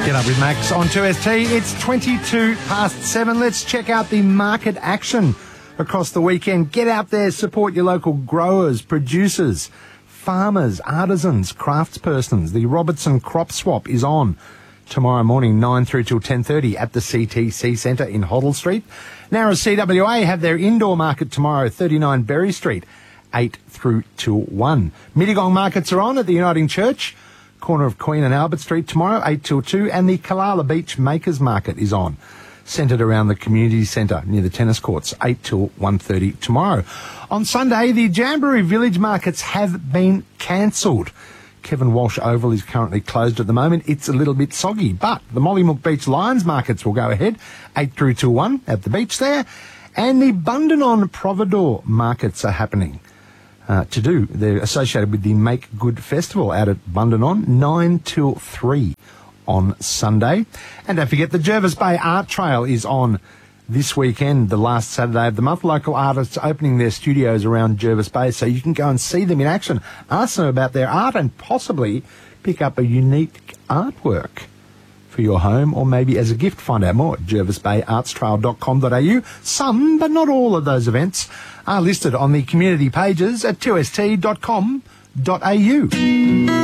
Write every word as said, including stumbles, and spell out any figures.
Get up with Max on two S T. It's twenty-two past seven. Let's check out the market action across the weekend. Get out there, support your local growers, producers, farmers, artisans, craftspersons. The Robertson Crop Swap is on tomorrow morning, nine through till ten thirty at the C T C Centre in Hoddle Street. Narra C W A have their indoor market tomorrow, thirty-nine Berry Street, eight through till one. Mittagong markets are on at the Uniting Church, corner of Queen and Albert Street tomorrow, eight till two, and the Kalala Beach Makers Market is on, centred around the community centre near the tennis courts, eight till one thirty tomorrow. On Sunday, the Jamboree Village markets have been cancelled. Kevin Walsh Oval is currently closed at the moment. It's a little bit soggy, but the Mollymook Beach Lions markets will go ahead, eight through till one at the beach there, and the Bundanon Providore markets are happening. Uh, to do. They're associated with the Make Good Festival out at Bundanon, nine till three on Sunday. And don't forget, the Jervis Bay Art Trail is on this weekend, the last Saturday of the month. Local artists opening their studios around Jervis Bay, so you can go and see them in action, ask them about their art, and possibly pick up a unique artwork for your home, or maybe as a gift. Find out more at jervis bay arts trail dot com dot a u. Some, but not all of those events are listed on the community pages at two s t dot com dot a u.